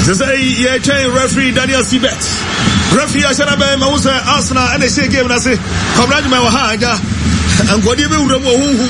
say ye train referee Daniel Sibet. Referee Ashana Bay Mausa Arsenal and they say game and I say congratulate my haja and go give you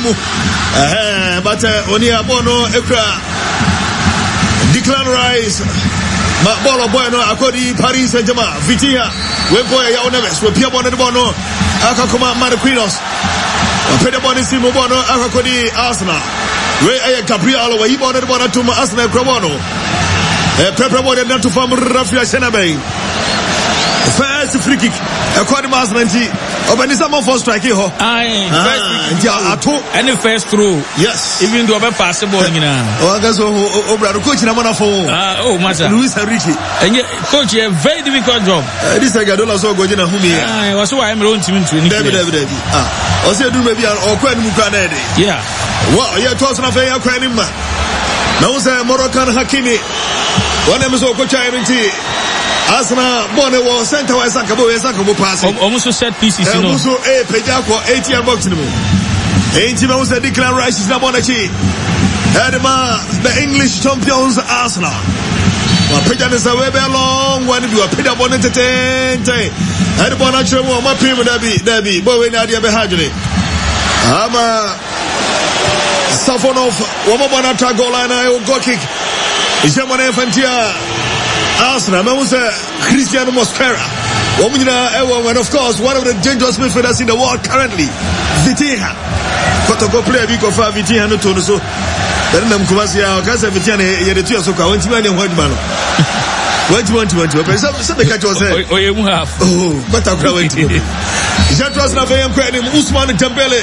but only a bono ekra Declan Rice Bolo Bueno Akodi Paris Saint-Germain Vitinha Wempoya Yaoneves we Pia Bono Bono Akakoma Marquinos Peter Bonissimo Bono Akakodi Arsenal Ray Gabriel we Bono Bono to Arsenal Crobono Pepper Bono not to form Rafia Senabe first free kick according to Arsenal Obanisa mo for strike ho and the first through yes even though be possible nyina gaso obrado coach na mana for master Luis Enrique and coach a very difficult job this Agadola so go na humi was why I'm on team to David o say do maybe o kwa ni mu kwa na dey yeah wow yeah to na fe ya kwa ni ma na wo say Moroccan Hakimi one me so coach ayinti Arsenal born a center wise Sakabo pass. Almost set pieces, you know. Also a Pejako 80 box no. Ain't was the Declan Rice is not on the English champions Arsenal. Well, Pejan is a way long one to do a Peter Bonnet had a bonnet my people Debbie, boy, when Nadia Behadri. I'm a Safonov, Womabonata goal line, I go kick. German Infantia. Arsenal, Cristiano Mosquera. And of course, one of the dangerous midfielders in the world currently, Vitinha. Got to go play a week of Vitinha no to so. Then I'm Kumasia, Casa Vitinha, Yeretia Soka, when you want man. What you want to the catch was oh, you have. Oh, but I'm going to. Jetras Navayam Credit, Usman Dembele.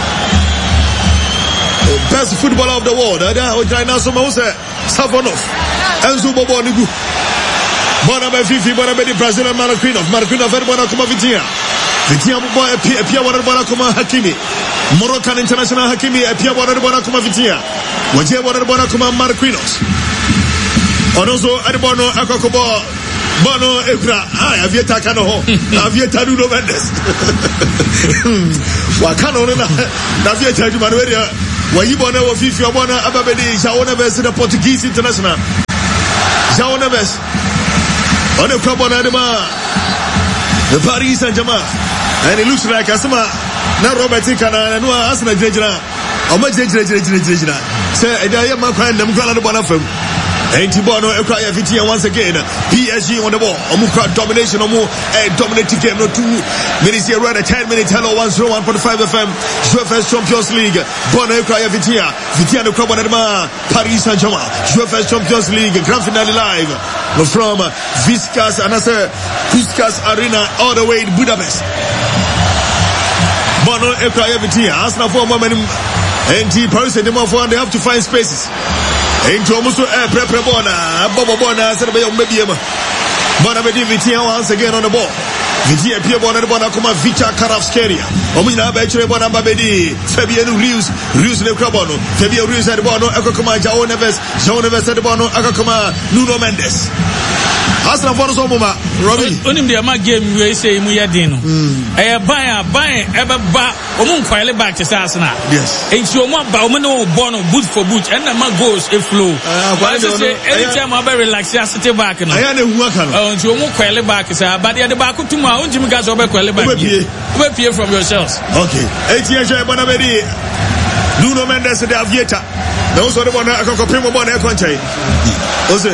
Best footballer of the world. China Somosa, Safonov, Enzo Bobonigu. Bonaba Fifi, Bonaba the Brazilian Marquinhos, Verbona Kuma Vitinha. Vitinha boy Pia Bonabona Kuma Hakimi. Moroccan International Hakimi, Pia Bonabona Kuma Vitinha. Wajia Bonabona Kuma Marquinhos. Onozo Adebono Akakobo Bono Ekra. Avieta Cano, Avieta Nuno Mendes. Wakano Navieta Manuela. Wayibona wa Fifi Bona Ababedi, Jaoneves in the Portuguese International. Jaoneves. On the club on Adema, the Paris Saint-Germain, and it looks like Asama, now Robert Tikana, and Asana Jejana, or much Jejana. Say, I am my friend, I'm glad about them. Antibono, Ekaya Vitinha once again, PSG on the ball, Omuka domination, Omu, dominating game, no 2 minutes here, right at 10 minutes, hello, 101.5 FM, UEFA Champions League, Bono Ekaya Vitinha, the club on Adema, Paris Saint-Germain, UEFA Champions League, grand finale live from Viskas Arena all the way in Budapest. Bono Ekaya Vitinha, Arsenal for a moment, and Paris Saint-Germain, they have to find spaces. Into almost prepare Bobo Bona, maybe Bona Vitinha once again on the ball. Vitinha Pia Bona Kuma Vita Karavskeria. Omina Betre Bona Babedi, Fabian Rius de Crabono, Fabio Rius at Bono, Akakuma, Jaoneves at Bono, Akakuma, Nuno Mendes. Arsenal for Somoma, Robbie. Only the Ama game we say Muyadino. Buy ever buy Omun Quile back to Arsenal. Yes. And so one Baumano Bono, boot for boot, and the man goes a flow. Anytime I very relax, I sit back and I know who can. Oh, and you won't Quile back, sir, but the back to my own Jimmy Gas over Quile back. We'll hear from yourselves. Okay. 8 years, Bonabedi. Nuno Mendes de Avieta. Those are the one I can compare with one country. Okay.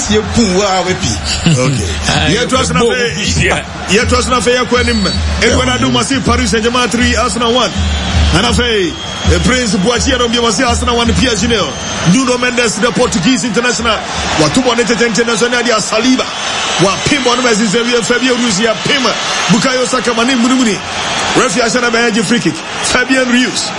Yet was not fair when him. And when I do massive Paris Saint-Germain 3, Arsenal 1. And I say, Prince Boatier of Yamasi Arsenal 1 PSG. Nuno Mendes, the Portuguese international. What 2 international Saliba. What Pim on Fabio Rusia, Pim, Bukayo Sakamani Muni. Referee Ashana Bayaji free kick. Fabian Rius.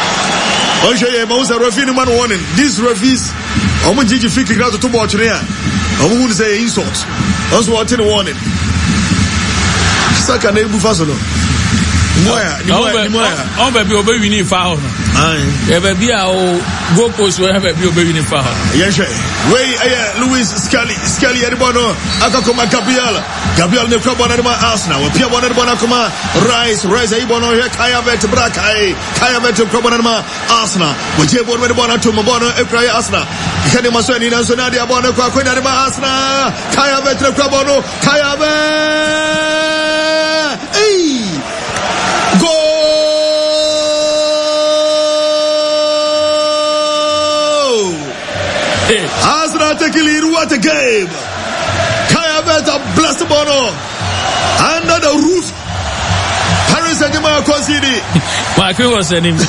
Warning. These referees, I'm going to free kick out to watch there. I'm going to say insult. That's what I'm warning. Saka ne bufaso no. On baby obey winning foul. Yeah, baby, I'll go post where baby obey winning foul. Yes, Luis Scully Edibono, Akakoma Gabriel ne kwa bona ma Arsenal. Pia bona bona kuma Rice Ibono here Kaya vet Brakai. Kaya vet kwa bona ma Arsenal. Waje bona to Mobono Ekra Arsenal. Kani masoni na so na dia bona kwa kwenda ma Arsenal. Kaya vet kwa bono Kaya vet. Goal! Arsenal take lead. What a game! Kaya Veta blessed Bono under the roof. Paris Saint-Germain conceded. Marcus said him.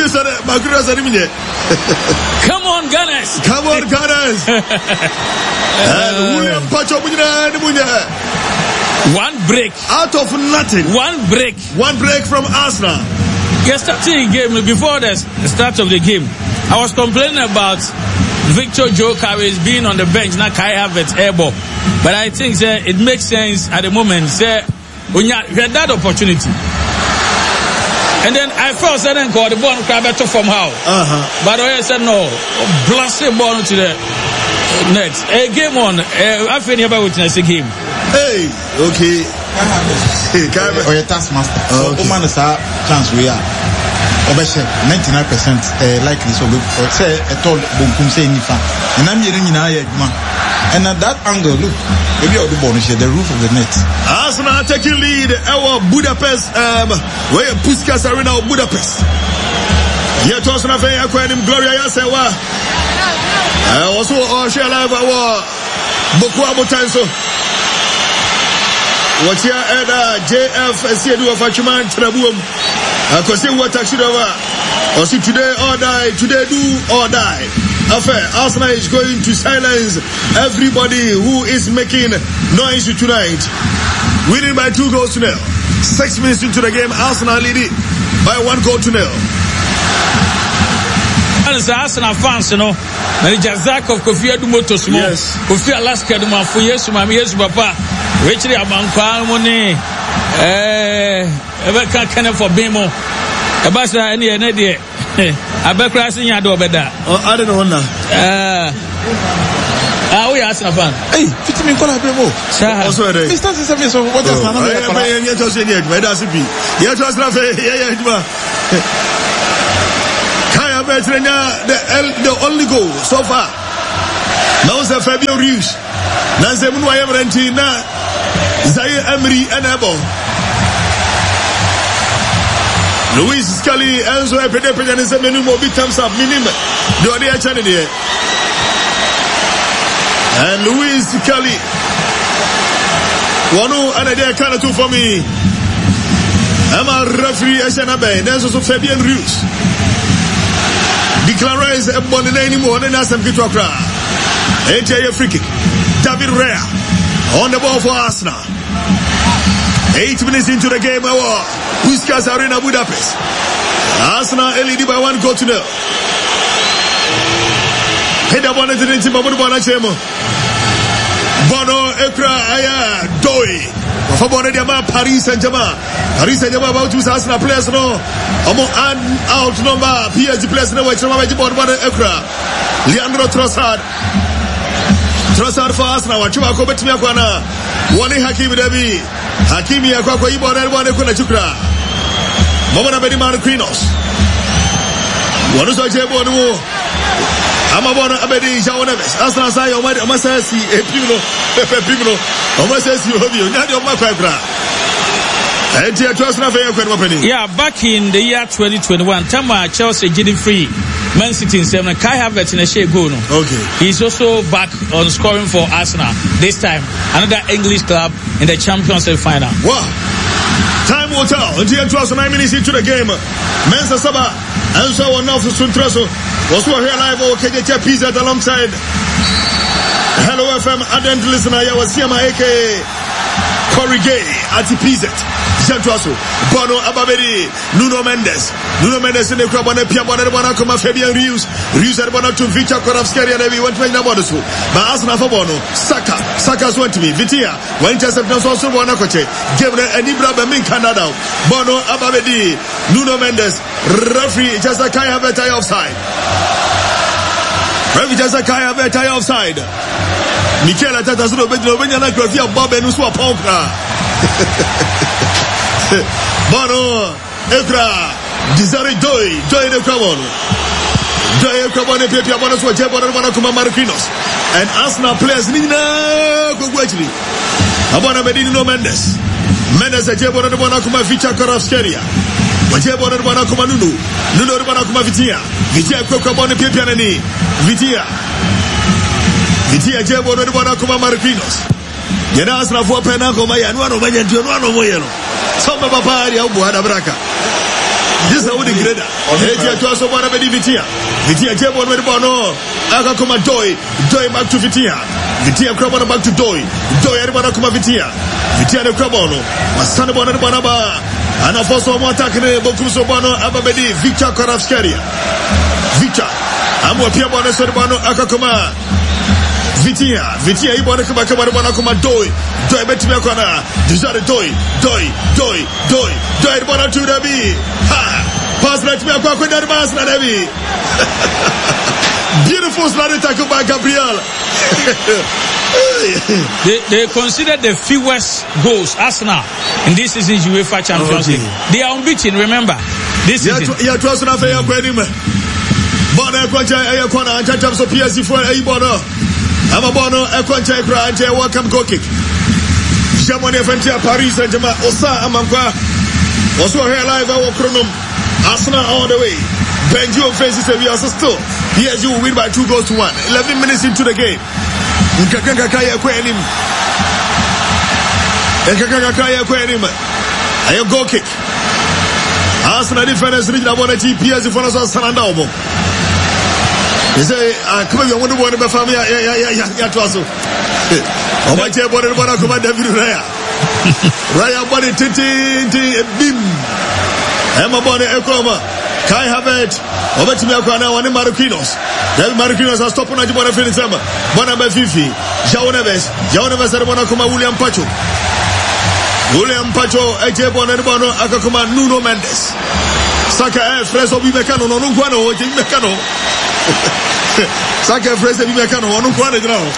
Come on, Gunners! Come on, Gunners! And William Pacho Munya. One break. Out of nothing. One break from Arsenal. Yesterday game, before the start of the game, I was complaining about Victor Gyökeres being on the bench, not Kai Havertz airball. But I think it makes sense at the moment. When you had that opportunity. And then I felt then called the ball better from how. But I said no. Blast the ball to the net. A game on. I feel never witness a game. Hey, okay. Or your taskmaster. So, woman is a chance we are. Over 99% likely so good. Say a told Bunkum say Nifa. And I'm hearing in Ayagma. And at that angle, look, maybe the bonus the roof of the net. Arsenal taking lead. Our Budapest, where Puskas Arena of Budapest. Yet also na fair him Gloria Yasewa. Also share live our Bokwa Botanso. What's your JF Sedu of Achuman Trabuum? I could say what I should have. Or see today or die, today do or die. Affair, Arsenal is going to silence everybody who is making noise tonight. Winning by 2-0. 6 minutes into the game, Arsenal leading by 1-0. As Arsenal fans, you know, and Jazak of Kofi Adumotos, yes, Kofi Alaska, the man for yes, my yes, papa, Richard Abankwa, money, ever can't for Bemo, a bassa, any idea. I bet crossing your door better. I don't know now. We are Arsenal fan. Hey, fit me call Bemo. Also, Mr. Sesame, so what does the only goal so far. Now is Fabio Ruiz. Nancy Munwaya Valentina, Zaire Emery and Ebo. Luis Scully, Enzo Epidemic and the menu more big thumbs up, minimum. The other channel here. And Luis Scully. One and a day kind of two for me. I'm a referee, Ashanabe, Nanzo Fabian Ruiz. Declares a bonnet anymore than us and Kitokra. AJ free kick. David Rea on the ball for Arsenal. 8 minutes into the game. Puskas Arena Budapest. Arsenal LED by 1-0. Head up on it in Timber Bono Ekra Aya Doi. For Bono Diama Paris Saint-Germain. Paris Saint-Germain about to Arsenal players no. Out number PSG players no which number Bono Ekra. Leandro Trossard for Arsenal. Wachuma ko betimi akwana. Woni Hakimi Dabi. Hakimi akwa ibo na Bono Ekra chukra. Momona bedi Marquinhos. Wonu so je Bono. Amabona abedi Jawoneves. Arsenal say o masasi epimno pepimno. O masasi obio. Nyadi o makwa. Yeah, back in the year 2021, Tama Chelsea getting free Man City in 7. Kai Havertz in a share goal. Okay. He's also back on scoring for Arsenal. This time, another English club in the Champions League final. Wow. Time will tell. Until 9 minutes into the game. Mensa Saba and so on off Suntraso was here live over KJT Pizza alongside Hello FM Adent listener. I was here my aka Corey Gay at PZ. Jantuaso, Bono Ababedi, Nuno Mendes in the club on a Piabona Bonacoma, Fabian Rius at Bono to feature Korovsky and everyone to make the Bonosu. But Arsenal for Bono, Saka Saka Swantimi, Vitia, when intercept no so one coche, Gabriel and Ibra Bemin Canada, Bono Ababedi, Nuno Mendes, referee just a Kaya Veta offside. Referee just a Kaya Veta offside. Michela Tatazuno Benjana Grafia Bob and Uswa Ponkra. Bono Ekra, Desire Joy the Cramon. Joy Cramon, Pia Bonos, what Jabon Kuma Marquinos. And Arsenal players Nina Gugwachli. Abona Medino Mendes. Mendes a Jabon and Bonakuma Vicha Korovskeria. Jabon and Bonakuma Nuno. Nuno Bonakuma Vitia. Vitia Kokamon Pianani. Vitia Jabon and Bonakuma Marquinos. Yenasna for Penako Maya, and one of Mayan, one of Moyano. Some of Papa, Buhada Braca. This is how the grader. Etia to us of one of Vitia. Vitia Jabon with Bono. Akakuma Doi back to Vitia. Vitia Krabono back to Doi Arabana Kuma Vitia. Vitia de Krabono. Masana Bona Banaba. And a force of attack in Bokuso Bono Ababedi. Victor Korovskeria. Victor. Amwa Pia Bono Sorbano Akakuma. Vitia Ibona Kabakabana Kuma Doi Betimekona. Desire Doi Bona to the B. Ha! Pass let me acquire the pass, Nadavi. Beautiful slide tackle by Gabriel. They consider the fewest goals Arsenal in this season's UEFA Champions League. They are unbeaten, remember. This season. Yeah, to us na fair kwenim. Bono ekwancha ayekwana anta terms of PSG for Bono. Ama Bono ekwancha ekra ante welcome goal kick. Jamone Fentia Paris Saint-Germain Osa Amankwa. Also here live our chronom. Arsenal all the way. Benjo faces we are still. PSG will win by 2-1. 11 minutes into the game. Nkakakaya kwenim. Ayo goal kick. Arsenal defenders reach the ball at PSG for us Sanandao. He say, come on, you want to go to the family? Yeah, to us. Oh, my dear, what about come on, David Raya? Raya body titi bim. Emma body Ekoma. Kai Havertz. Over to me, one Marquinhos. David Marquinhos has stopped on a Jibona Finisema. Bonaba Fifi. João Neves at Bonacoma, William Pacho, Ejebon and Bono, Akakuma, Nuno Mendes. Saka Freso Bimecano, no Guano, Mecano. Saka Freso Bimecano, no Guano.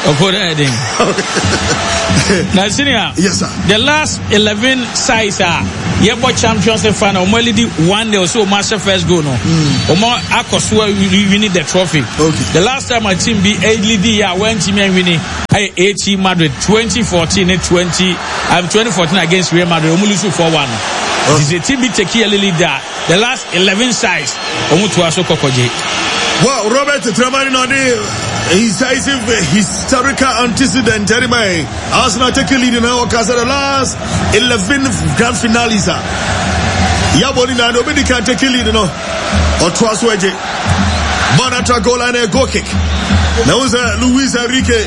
Now, Senior, yes, sir. The last 11 sides are Yebo Champions League final. Only the one day or so, master first goal. No, Omo Akosua winning the trophy. Okay. The last time my team beat ADD, when team winning, AC Madrid 2014 against Real Madrid. Omulusu 4-1. This is a team beat Tekia leader. The last 11 sides, Omutuaso Kokoje. Wow, Robert Tramarino, decisive historical antecedent. Arsenal take a lead in our case. The last 11 grand finales. Yabonina, nobody can take a lead, or Twasweje. Bonatra goal and a goal kick. That was Luis Enrique.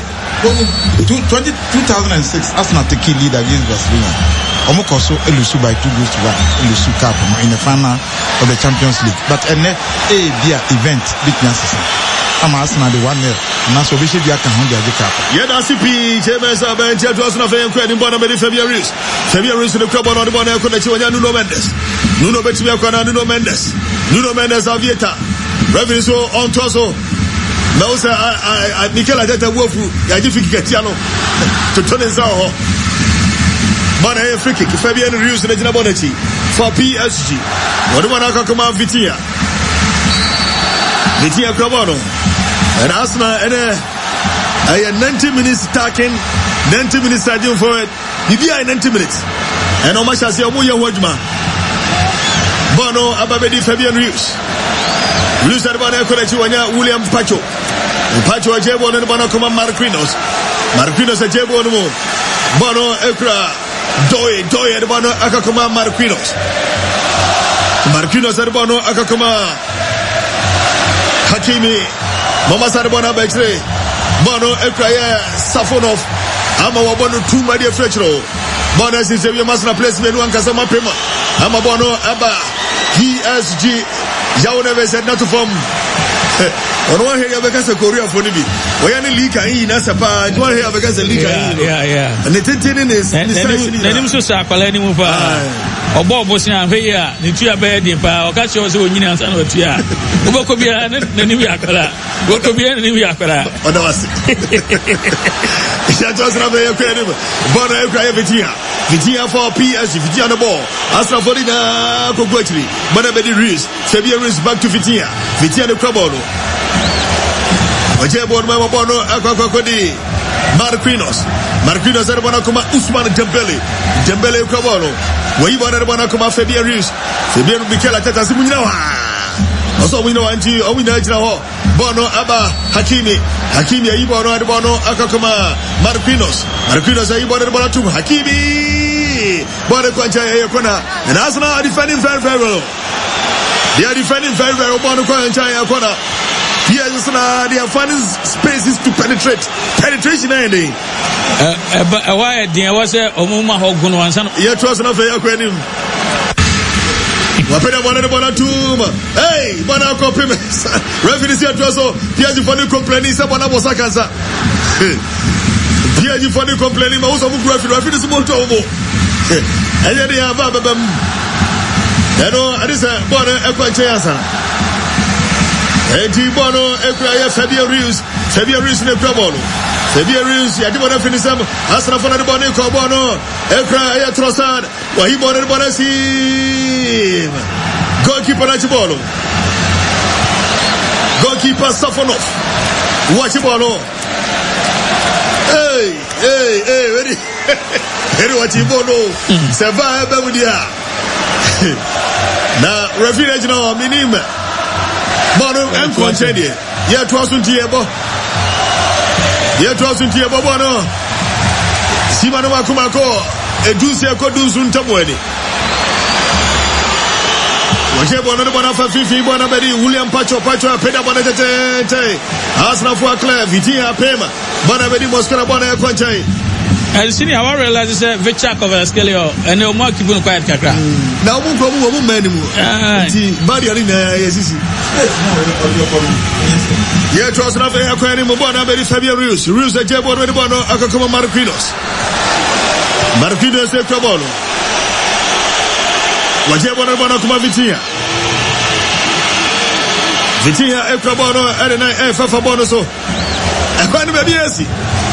2006, Arsenal take a lead against Barcelona. Omokoso elusu by 2-1 elusu cup in the final of the Champions League. But a event big Nancy. I'm Arsenal the 1-0. And so we should be at 100 cup. Yeah, that's CP. James Aben, Jadros of Fame, Credit Bonamedi, Fabian Ruiz in the club on the Bonner connection. Nuno Mendes. Nuno Betimia, Nuno Mendes. Nuno Mendes Avieta. Revenue so on Toso. Now, sir, I Mikel Adeta Wofu, I didn't get Yano to turn his out. But a free kick. Fabian Ruiz in the Bonetti for PSG. What do you want to come out Vitia Cravano and Arsenal and a 90 minutes attacking, 90 minutes stadium for it. You 90 minutes. And how much as your Muya Wajma Bono Ababedi Fabian Ruiz at Bono Kolechuanya, William Pacho Ajebon and Bono Kuma Marquinhos a Jebon Bono Ekra. Doi at Bono Akakuma Marquinhos at Bono Akakuma Hakimi Mama Sarabona Betre Bono Ekraya Safonov Ama Wabono Tuma de Fretro Bono is a Masna place Menuan Kasama Pema Ama Bono Abba PSG João Neves at not to form Ono wa heya beka se Korea for ni bi. Oya ni league kan yi na se pa. Ni wa heya beka se league kan yi. Yeah. And the tentini is nanim so sa akwala ni mu pa. Obo bosia hwe ya ni tua be di pa. O ka che o se onyini ansa na tua. Oboko bia nanim ya akwala. Oboko bia nanim ya akwala. Oda wase. Isha to asra be ya kwani. Bona e kwa Vitia. Vitia for PSG. Vitia on the ball. Asra for the Kogu actually. Bona be the Reus. Fabien Reus back to Vitia. Vitia the Krabolo. Ojebo mama bono akwa di Marquinhos era bona kuma Ousmane Dembele Krabolo. Wai bona bona kuma Fabien Reus. Fabien Mikel atata simunyina wa. Also we know anti o we know jina ho. Bono aba Hakimi ayi bono akakuma Marquinhos ayi bono tu Hakimi bono kwanja yakona. And Arsenal are defending very well. They are defending very well. Bono kwanja yakona. Yes, they are finding spaces to penetrate. Penetration, eh? Why there was a Omuma Hogun once? Yeah, trust enough for your credit. Wapenda mwana bwana tuma. Hey, bwana kwa pime. Referee si atuaso. Pia jifoni complaini sa bwana bosa kansa. Pia jifoni complaini mausa mungu referee si mwoto umo. Enya ni hava babam. Eno, adisa bwana ekwa nchea sana. Eti bono ekura ya Fabien Reus ne Krabolo. Fabien Reus ya dibona finisam Arsenal fana de bono ko bono ekura ya Trossard wa hi bono de bono sim. Goalkeeper na chibolo. Goalkeeper Safonov. Watch bono. Hey, ready. Ready watch bono. Se va ba mudia. Na referee no minimum. Bono enko chedi ye to asuntie bo bono simano makumako edusi ekodusu ntamwedi waje bono fa fifi bono bedi William Pacho peda bono tete Arsenal for Claire Vitia Pema bono bedi Moscara bono ekonchai. And senior, I realize that Victor Kovaskelio and no more keeping quiet kakra. Now, who many more? Body arena, yes. Yeah, trust enough. I can't even bona very Fabien Reus the Jabo with the Bono, Akakoma Marquinhos de Krabolo. Wajabo Bono Kuma Vitia Ekrabono, and Fafa Bonoso. I can't be easy.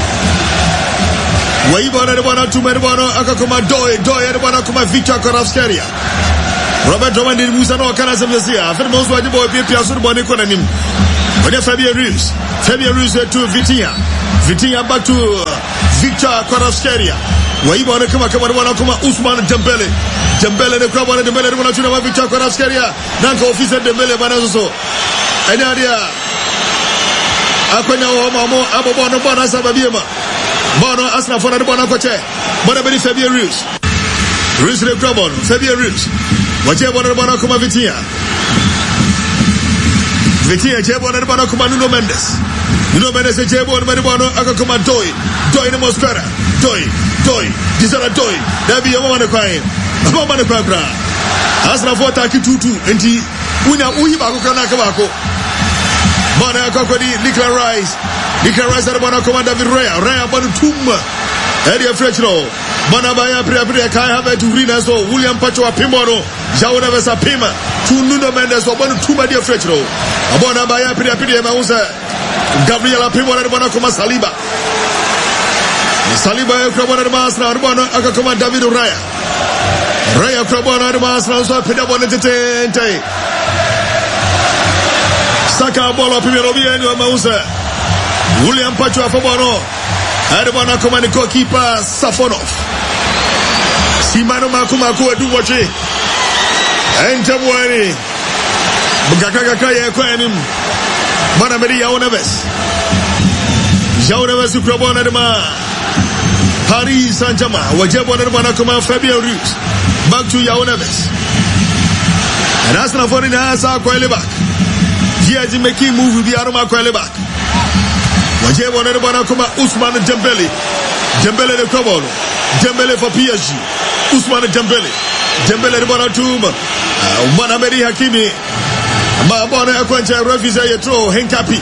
Waibona de bona tu merbono akakoma doi de bona kuma Victor Kvaratskhelia. Robert Romandi Musa no kana semyesia. After most waji boy pia so boni kona nim. When Fabien Reus to Vitia back to Victor Kvaratskhelia. Waibona kama kuma Ousmane Dembele de Krabona Dembele de bona tu na Victor Kvaratskhelia. Nanka officer Dembele bana so. Enadia akwenya o mamo abobono bona sababiema. Bono Arsenal for the Bono Coche. Bono Bedi Fabien Reus de Krabon. Fabien Reus. Wache Bono Bono Kuma Vitia Jebo de Bono Kuma Nuno Mendes Jebo de Bono Akakuma Doi de Mosquera. Doi. Gisela Doi. Dabi Yama de Quine. Mama de Quakra. Arsenal for Taki Tutu. Enti Uyiba Kanakabako. Bono Akakodi Nicola Rice at Bono Kuma David Raya Bono Tumba. Eddie Frechno. Bono Baya Priya Kai have to Rina so William Pacho Pimono. Jao Nevesa Pima. To Nuno Mendes or Bono Tumba Dia Frechno. Bono Baya Priya Mausa. Gabriela Pimono de Bono Kuma Saliba Krabona de Masna Bono Akakuma David Raya Krabona de Masna so Pida Bono Tete. Saka Bono Pimero Bieno Mausa. William Pacho Afobono. Adebana Komani goalkeeper Safonov. Simano Makumako do watch it. Entamwani. Bugakaka Kwanim. Manamedi Yaoneves. Yaoneves Krabona de Ma. Paris Saint-Germain. Wajabona de Manakoma Fabien Reus. Back to Yaoneves. And Arsenal for the Nasa Kwelebak. Giaji making move with the Aroma Kwelebak. Wajebo na bwana kuma Ousmane Dembele de Krabolo. Dembele for PSG. Ousmane Dembele de bwana tuma. Mwana Medi Hakimi. Ma bona ekwenche referee say yetro Henkapi.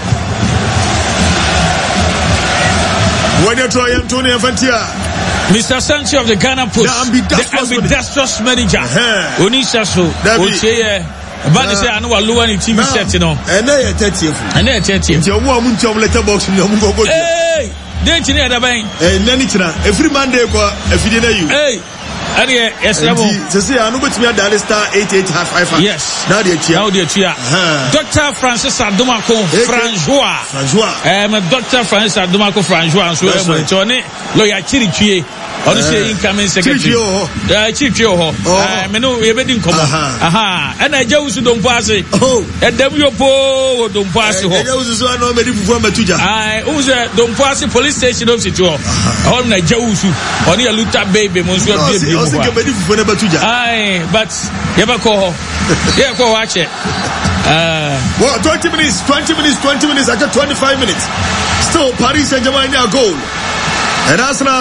When you try Antonio Infantia, Mr. Sanchi of the Ghana Post, the ambidextrous manager, Onisha so, Oche, but they say I know a low and TV set, you know, and they are 30th, and they are 30th. Your woman letterbox in your move. Hey, didn't you hear the bank? Nanitra, every Monday, if you didn't you. Hey. Yes, to say I know what me at star 8855. Yes. Now the chia. Dr. Francis Adomako Francois. Dr. Francis Adomako Francois. So Johnny lawyer Chirichie. Honestly, incoming secretary. Chirichio. Me know we been come. And I just don't pass it. Oh. And them you po don't pass it. So I know me before Matuja. I who's don't pass the police station of Situ. On the Jausu. On your luta baby Monsieur. Aye, but you ever call? Yeah, go watch it. Well, 20 minutes. I got 25 minutes. Still, Paris Saint-Germain are goal. And Asla.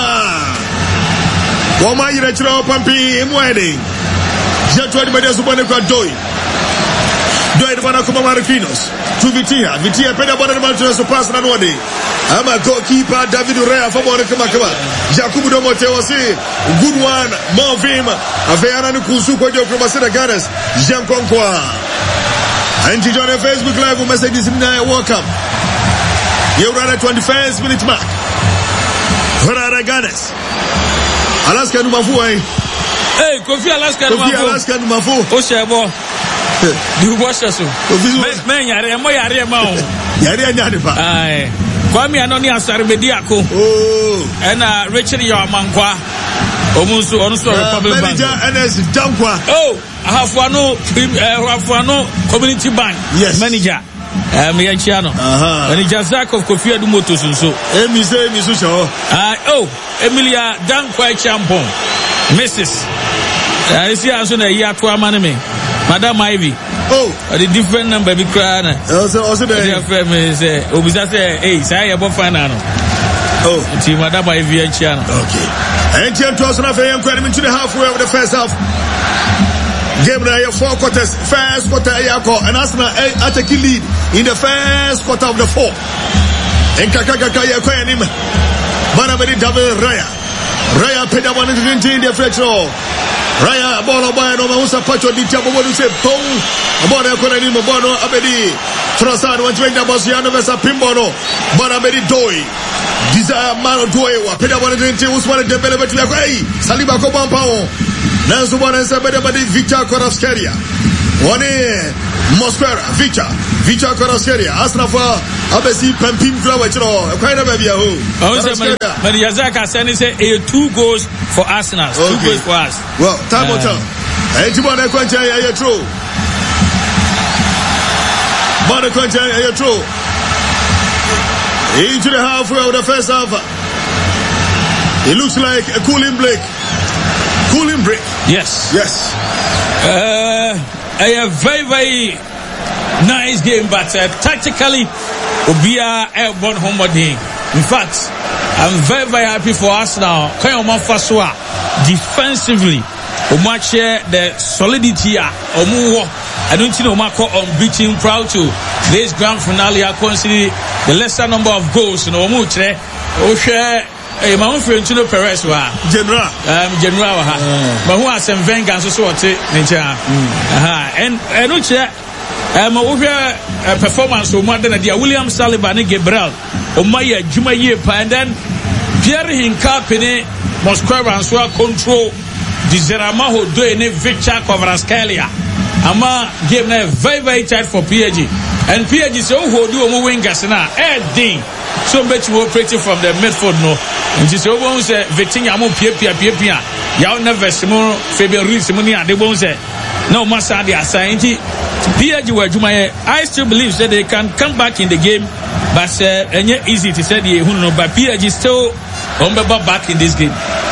Wama Yirachra Pampi Mwede. Jetwadi Media Subaneka Doi. Doi Vana Kuma Marikinos. To Vitia Pena Bonner Martinez to pass on one day. I'm a goalkeeper, David Urea for Monakamaka. Jacob Domote was a good one. Movim, Aveana Kusuko Jokromacena Ganas, Jean Conqua. And you join a Facebook Live with messages in there. Welcome. You're at 21st minute mark. Horara Ganas. Alaska Numafu. Hey, Kofi Alaska Numafu. Oshabo. You watch us. Man, yare ma. Yare nyanipa. Aye. Kwame Anoni Asarbediako. Oh. And Richard Yamankwa. Omusu Republic Bank. Manager NS Dankwa. Oh, Hafuano Community Bank. Yes. Manager. Miyachiano. Manager Zak of Kofi Adumoto so. Emilia Dankwa Champon. Mrs. I see as soon as you are to a man me. Madam Ivy. Oh, the different number be crying. Also the family say, Obisa say, hey, say about final. Oh, it's Madam Ivy and Channel. Okay. And Jen Tossing of AM credit into the halfway of the first half. Game now, 4 quarters. First quarter, Ayako, and Arsenal attacking lead in the first quarter of the 4. And Kakaka Yakoyanim. Manabedi double Raya paid up 120 in the first row. Raya bono baya no mausa pacho di chabo bodu se pong bono yakona ni bono abedi Frasan wanjwenga bosi ano vesa pimbono bono abedi doi desire mano doi wa peda bono dente Usman Dembele betu yako Saliba ko bampao nanso bono nsa bedi abedi Victor Kvaratskhelia wani Mosquera Victor Kvaratskhelia asnafa abesi pempim klawa chiro kwa ina baby aho but Yazaka say 2 goals for Arsenal. Okay. 2 goals for us. Well, time will tell. Ejibone Kwancha ya true. Bone Kwancha ya true. Into the halfway of the first half. It looks like a cooling break. Yes. A very, very nice game, but tactically, Obia airborne homewarding. In fact, I'm very, very happy for us now. Kayoma Faswa, defensively, Omache the solidity Omuwo. I don't think Omako unbeaten, proud to this grand finale. I consider the lesser number of goals in Omuche. Oshe. My own friend Chino Perez wa General ha. But who has some vengeance so what nature. And Uche a performance of more than a William Saliba and Gabriel Omaya Jumaye and then Pierre Hincapine Mosquera and Swa control the Zeramaho do any Victor Kvaratskhelia. Ama game na very, very tight for PSG. And PSG so who do a wingers now. Ding. So much more operating from the midfield no. And just over say Victor Amo Pia. Y'all never Simon Fabian Ruiz Simonia they won't say no Massa they are saying PSG were Jumaye. I still believe that they can come back in the game, but it's easy to say the but PSG still back in this game.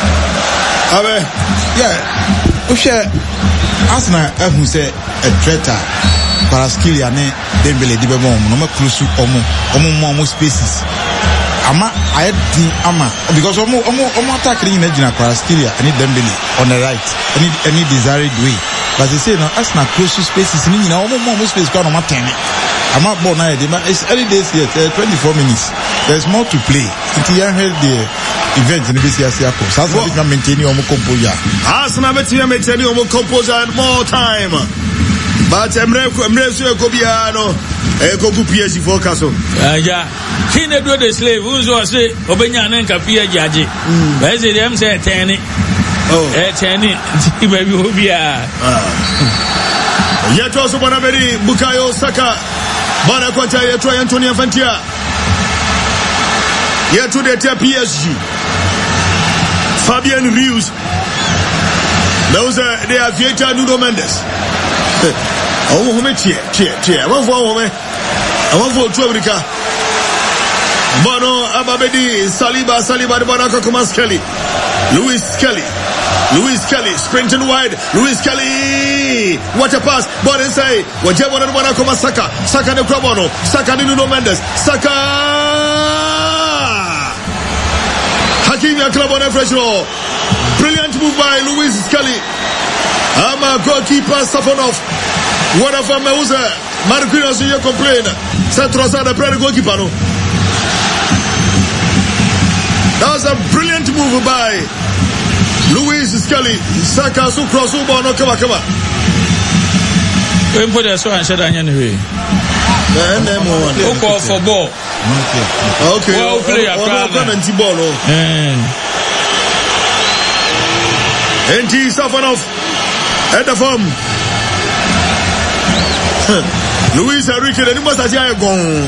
Arsenal who say a traitor Kvaratskhelia ne Dembele di bemo no ma close omo spaces ama ayedi ama because omo attack in Kvaratskhelia and Dembele on the right any desired way but they say no Arsenal close to spaces ni nyina omo space kwa no matene ama ball na dey it's early days yet 24 minutes there's more to play until you heard the event in this year's course Arsenal can maintain omo composure Arsenal better maintain omo composure and more time but Emre so ekobia no ekoku PSG focus so ja kine do the slave unzo say obenya na nka PSG age but say dem say 10 10 baby obia yeto so bana beri Bukayo Saka bana kwanta yeto Antonio Fantia yeto de PSG Fabian Ruiz those are the aviator Nuno Mendes oh home tie I want for to America Bono Ababedi Saliba de Bonaka Thomas Kelly Luis Kelly sprinting wide. Luis Kelly, what a pass! Ball inside. Whatever one Bonaka Saka de Crobono, Saka de Nuno Mendes, Saka. Hakimi Aklabone fresh roll. Brilliant move by Luis Kelly. Goalkeeper Safonov. What of Meuze? Marquinhos you complain. Centrosa the premier goalkeeper no. That was a brilliant move by Luis Skelly. Saka so cross over no kama. We put the so and shut down anyway. Go for ball. Okay. Well play a ball. NT Safonov at the form. Luis Enrique the must have gone.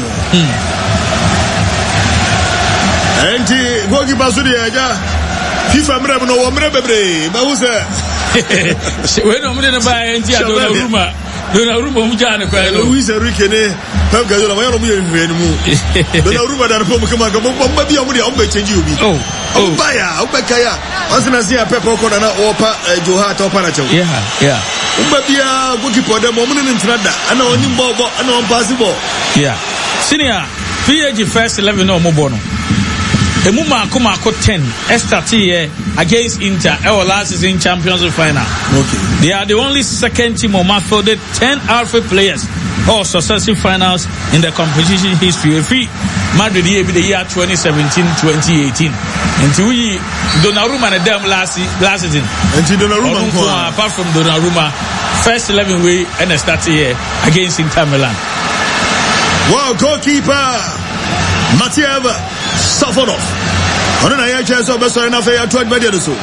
NT goalkeeper so the FIFA mrebe no mrebe bre ba wo se we no mrebe ba enti Donnarumma mu jana kwa Luis Enrique ne Pep Guardiola ma mu yehwe ni mu Donnarumma da ko mu kama ga bomba bia mu de on be change obi ba ya o be kaya asina sia Pep ko na opa Joha to pa na chew yeah umba bia goalkeeper da mo mu ne ntrada ana oni mbobo ana on pass ball senior PSG first 11 no mo bo no Emu Mako 10 STT against Inter our last season Champions League final. Okay. They are the only second team of fielded 10 alpha players or successive finals in the competition history. Madrid be the year 2017-2018. Until we Donnarumma and them last season. Until Donnarumma apart from Donnarumma, first 11 way and STT against Inter Milan. Wow, goalkeeper Matiev Safonov. Ono na ya chance obeso na fa ya 20 media so.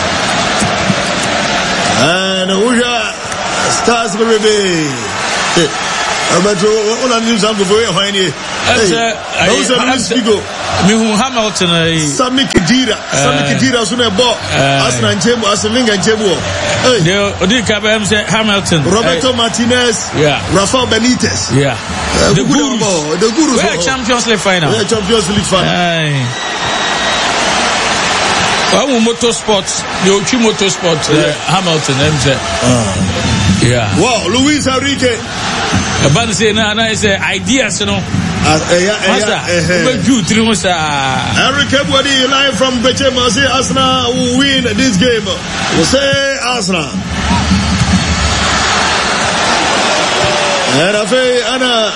And Uja Stars baby. Abato ona news am go for here hwan ni. Mi hu Hamilton Sami Khedira so na bo Arsenal nchemu Arsenal nchemu. They odi ka ba say Hamilton. Roberto Martinez. Rafael Benitez. The Gurus. We are Champions League final. Well, motorsport, the Ochi motorsport, Hamilton, Wow, Luis Enrique. But say na say ideas, you know. Enrique Body live from Bechema. Say Arsenal will win this game. We say Arsenal. And I say Anna.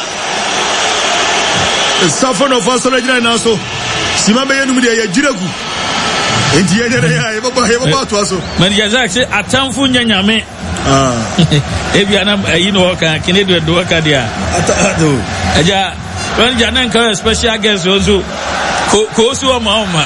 Safonov Arsenal now so. Simambe yenu mudi ya jiraku. Enti yene ya baba to aso. Man Yazak say atamfu nyanyame. Ebi anam yino ka kinedo do ka dia. Atado. Aja when janan ka special guest also ko so ma.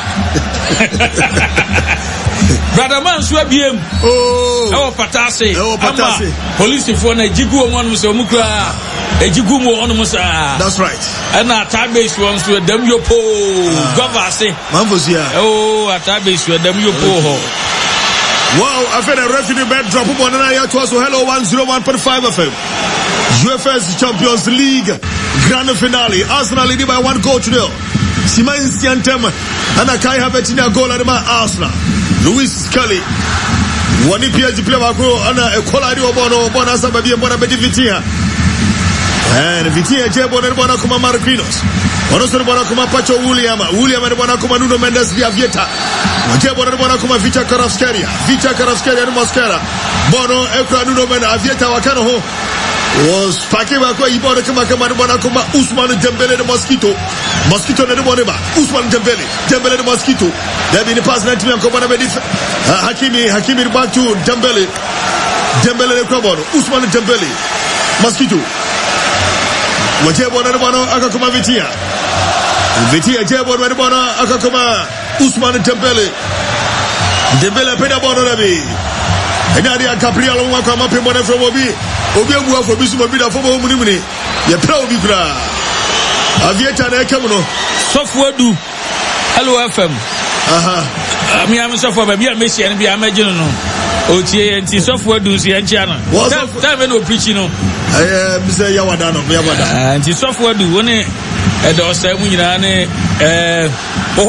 Brother man so abiem. Oh patase. Police for na jigu omonu so mukra. Ejigu mo onu musa. That's right. And Atabe is one to them yo po govase. Manfosia. Oh, Atabe is them yo po ho. Wow, I feel a referee bed drop on an area to us. Hello 101.5 FM. UFS Champions League Grand Finale. Arsenal leading by 1 goal to 0. Simain Siantem and Akai Havertz goal at Arsenal. Luis Skelly. One PSG player and a quality of Bonasa Baby and Bonabedi Vitia. And Vitia Jebon and Bonacoma Marquinos. Onosor Bonacoma Pacho William and Bonacoma Nuno Mendes Via Vieta. Waje bono bono kuma Vicha Kvaratskhelia no Mosquera. Bono ekra Nuno Mendes Avieta wakano ho. Was Pakeba kwa ibone kama bono kuma Ousmane Dembele de Mosquito ne bono ba. Ousmane Dembele de Mosquito. Debi ni pass na timi ko bono be Hakimi back to Dembele ne kwa bono. Ousmane Dembele Mosquito. Waje bono akakuma Vitia jebo no bono akakuma Ousmane Dembele peda bono nabi enadi Gabriel won kwa mape bono from obi ebu afo bisu obi da fo bo munimuni ye pra obi kura Avieta na ekam no Sofuadu Hello FM mi am Sofu ba bia mesi en bia magino no otie enti Sofuadu si enchia no time no preach no mi say yawada enti Sofuadu woni edo say mu nyina ne